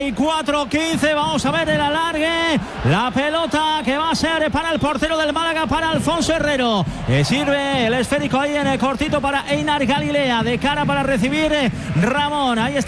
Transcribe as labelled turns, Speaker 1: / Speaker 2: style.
Speaker 1: 4-15, vamos a ver el alargue, la pelota que va a ser para el portero del Málaga, para Alfonso Herrero, que sirve el esférico ahí en el cortito para Einar Galilea, de cara para recibir Ramón, ahí está.